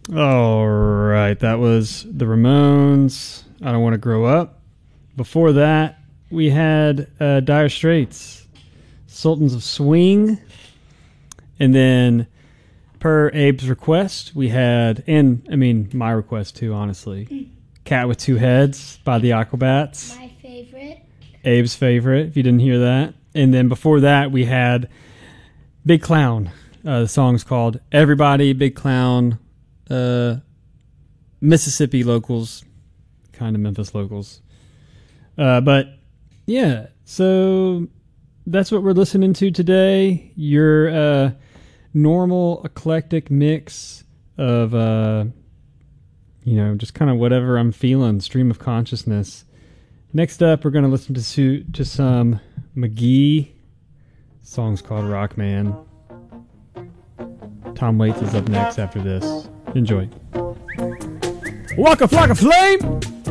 All right, that was the Ramones. I Don't Want to Grow Up. Before that, we had Dire Straits, Sultans of Swing. And then, per Abe's request, we had, and I mean, my request too, honestly, Cat with Two Heads by the Aquabats. My favorite. Abe's favorite, if you didn't hear that. And then before that, we had Big Clown. The song's called Everybody, Big Clown, Mississippi locals, kind of Memphis locals. But, yeah, so that's what we're listening to today. Your normal eclectic mix of, just kind of whatever I'm feeling, stream of consciousness. Next up, we're going to listen to some McGee. The song's called Rock Man. Tom Waits is up next after this. Enjoy. Waka Flocka Flame!